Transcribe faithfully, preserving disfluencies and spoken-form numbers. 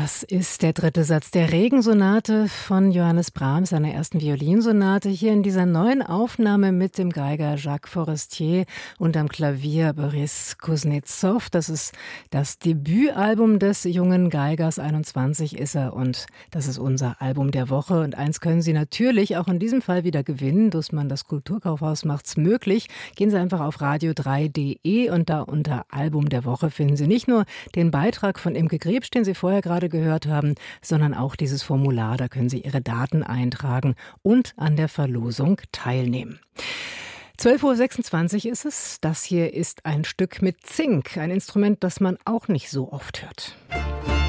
Das ist der dritte Satz der Regensonate von Johannes Brahms, seiner ersten Violinsonate, hier in dieser neuen Aufnahme mit dem Geiger Jacques Forestier und am Klavier Boris Kuznetsov. Das ist das Debütalbum des jungen Geigers, einundzwanzig ist er, und das ist unser Album der Woche. Und eins können Sie natürlich auch in diesem Fall wieder gewinnen. Dussmann, das Kulturkaufhaus, macht's möglich. Gehen Sie einfach auf radio drei punkt de und da unter Album der Woche finden Sie nicht nur den Beitrag von Imke Grebsch, den Sie vorher gerade gehört haben, sondern auch dieses Formular. Da können Sie Ihre Daten eintragen und an der Verlosung teilnehmen. zwölf Uhr sechsundzwanzig ist es. Das hier ist ein Stück mit Zink, ein Instrument, das man auch nicht so oft hört.